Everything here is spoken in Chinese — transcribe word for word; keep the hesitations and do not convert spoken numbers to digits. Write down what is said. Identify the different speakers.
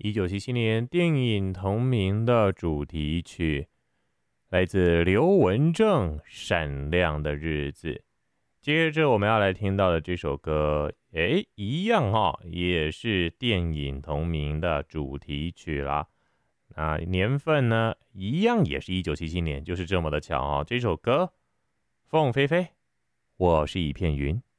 Speaker 1: 一九七七年电影同名的主题曲，来自刘文正《闪亮的日子》。接着我们要来听到的这首歌，诶，一样哦，也是电影同名的主题曲啦。那年份呢，一样也是一九七七年，就是这么的巧哦。这首歌，凤飞飞，我是一片云。